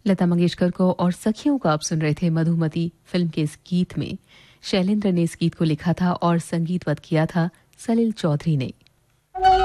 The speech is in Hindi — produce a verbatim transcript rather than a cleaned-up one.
लता मंगेशकर को और सखियों को आप सुन रहे थे मधुमती फिल्म के इस गीत में। शैलेंद्र ने इस गीत को लिखा था और संगीतबद्ध किया था सलिल चौधरी ने।